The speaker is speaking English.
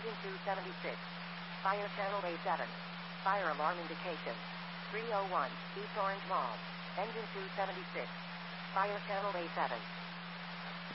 Engine 276. Fire channel A7. Fire alarm indication. 301, East Orange Mall. Engine 276. Fire channel A7.